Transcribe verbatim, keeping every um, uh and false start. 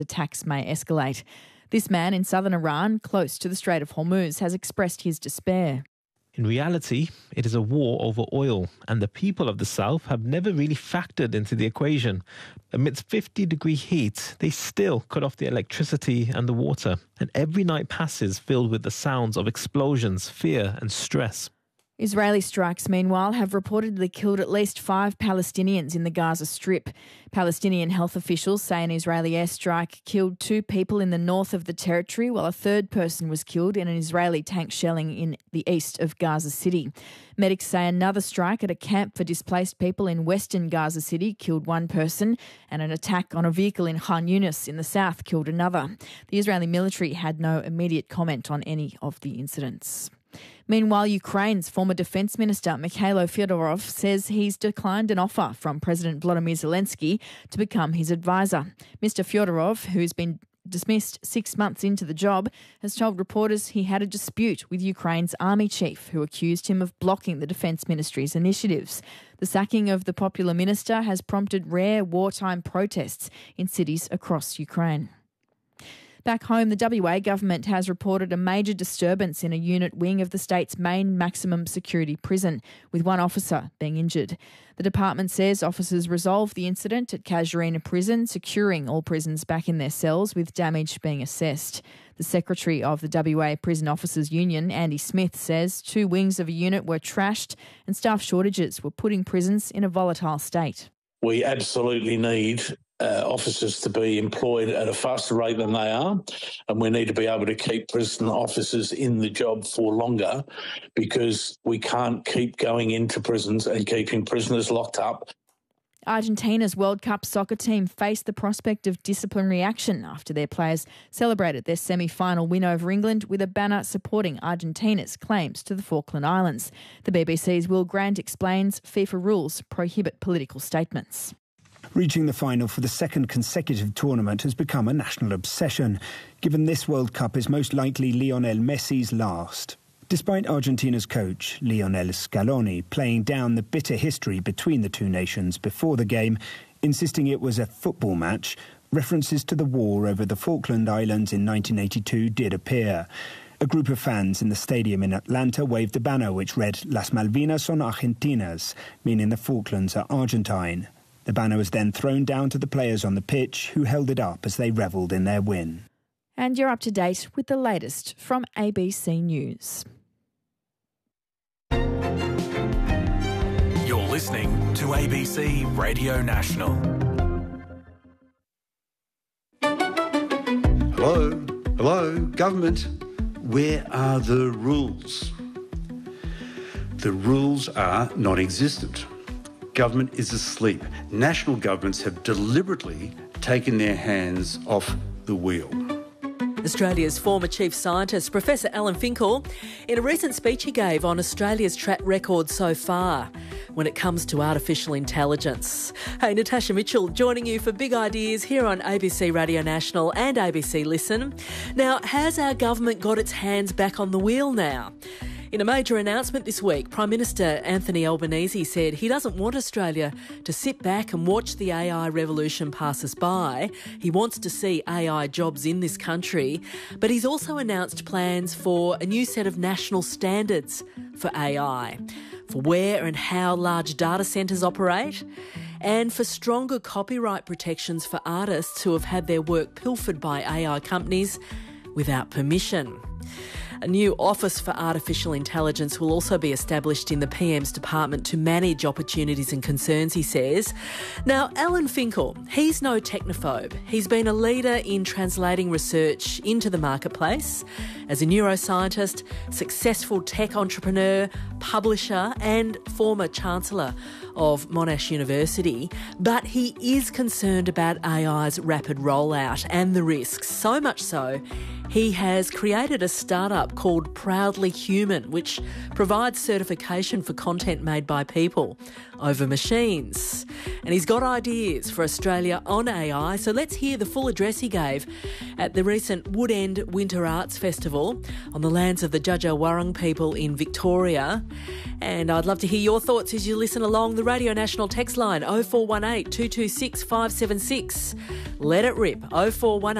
attacks may escalate. This man in southern Iran, close to the Strait of Hormuz, has expressed his despair. In reality, it is a war over oil, and the people of the south have never really factored into the equation. Amidst fifty-degree heat, they still cut off the electricity and the water, and every night passes filled with the sounds of explosions, fear and stress. Israeli strikes, meanwhile, have reportedly killed at least five Palestinians in the Gaza Strip. Palestinian health officials say an Israeli airstrike killed two people in the north of the territory, while a third person was killed in an Israeli tank shelling in the east of Gaza City. Medics say another strike at a camp for displaced people in western Gaza City killed one person, and an attack on a vehicle in Khan Yunis in the south killed another. The Israeli military had no immediate comment on any of the incidents. Meanwhile, Ukraine's former Defence Minister Mikhailo Fyodorov says he's declined an offer from President Volodymyr Zelensky to become his advisor. Mister Fyodorov, who's been dismissed six months into the job, has told reporters he had a dispute with Ukraine's army chief, who accused him of blocking the Defence Ministry's initiatives. The sacking of the popular minister has prompted rare wartime protests in cities across Ukraine. Back home, the W A government has reported a major disturbance in a unit wing of the state's main maximum security prison, with one officer being injured. The department says officers resolved the incident at Casuarina Prison, securing all prisoners back in their cells, with damage being assessed. The secretary of the W A Prison Officers Union, Andy Smith, says two wings of a unit were trashed and staff shortages were putting prisons in a volatile state. We absolutely need Uh, officers to be employed at a faster rate than they are, and we need to be able to keep prison officers in the job for longer, because we can't keep going into prisons and keeping prisoners locked up. Argentina's World Cup soccer team faced the prospect of disciplinary action after their players celebrated their semi-final win over England with a banner supporting Argentina's claims to the Falkland Islands. The B B C's Will Grant explains FIFA rules prohibit political statements. Reaching the final for the second consecutive tournament has become a national obsession, given this World Cup is most likely Lionel Messi's last. Despite Argentina's coach, Lionel Scaloni, playing down the bitter history between the two nations before the game, insisting it was a football match, references to the war over the Falkland Islands in nineteen eighty-two did appear. A group of fans in the stadium in Atlanta waved a banner which read "Las Malvinas son Argentinas," meaning the Falklands are Argentine. The banner was then thrown down to the players on the pitch, who held it up as they revelled in their win. And you're up to date with the latest from A B C News. You're listening to A B C Radio National. Hello, hello, government. Where are the rules? The rules are non-existent. Government is asleep. National governments have deliberately taken their hands off the wheel. Australia's former Chief Scientist, Professor Alan Finkel, in a recent speech he gave on Australia's track record so far when it comes to artificial intelligence. Hey, Natasha Mitchell joining you for Big Ideas here on A B C Radio National and A B C Listen. Now, has our government got its hands back on the wheel now? In a major announcement this week, Prime Minister Anthony Albanese said he doesn't want Australia to sit back and watch the A I revolution pass us by. He wants to see A I jobs in this country, but he's also announced plans for a new set of national standards for A I, for where and how large data centres operate, and for stronger copyright protections for artists who have had their work pilfered by A I companies without permission. A new Office for Artificial Intelligence will also be established in the P M's department to manage opportunities and concerns, he says. Now, Alan Finkel, he's no technophobe. He's been a leader in translating research into the marketplace. As a neuroscientist, successful tech entrepreneur, publisher and former Chancellor of Monash University, but he is concerned about A I's rapid rollout and the risks, so much so He has created a startup called Proudly Human, which provides certification for content made by people over machines. And he's got ideas for Australia on A I, so let's hear the full address he gave at the recent Woodend Winter Arts Festival on the lands of the Dja Dja Wurrung people in Victoria. And I'd love to hear your thoughts as you listen along. The Radio National text line oh four one eight, two two six, five seven six. Let it rip, oh four one eight